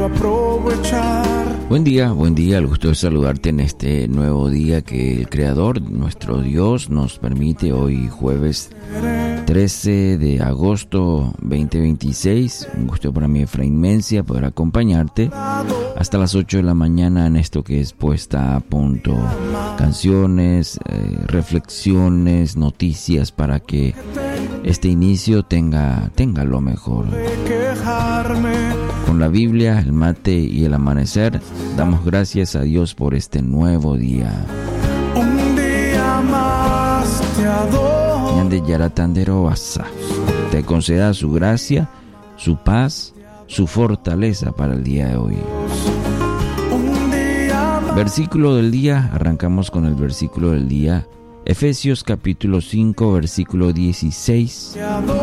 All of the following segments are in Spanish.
aprovechar. Buen día, el gusto de saludarte en este nuevo día que el Creador, nuestro Dios, nos permite hoy jueves 13 de agosto 2026. Un gusto para mí, Efraín Mencia, poder acompañarte hasta las 8 de la mañana en esto que es Puesta a Punto. Canciones, reflexiones, noticias para que este inicio tenga lo mejor. Con la Biblia, el mate y el amanecer, damos gracias a Dios por este nuevo día. Un día más te adoro. Yande Yaratandero Basa. Te conceda su gracia, su paz, su fortaleza para el día de hoy. Versículo del día, arrancamos con el versículo del día. Efesios capítulo 5, versículo 16.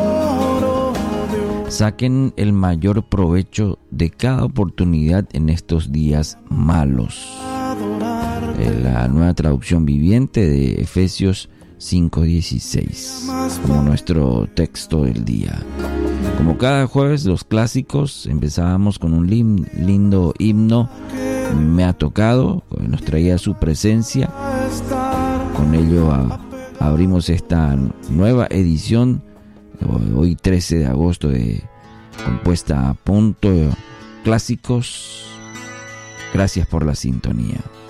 Saquen el mayor provecho de cada oportunidad en estos días malos. La nueva traducción viviente de Efesios 5:16, como nuestro texto del día. Como cada jueves, los clásicos, empezábamos con un lindo himno. Me ha tocado, nos traía su presencia. Con ello abrimos esta nueva edición, hoy 13 de agosto, de Puesta a Punto, clásicos. Gracias por la sintonía.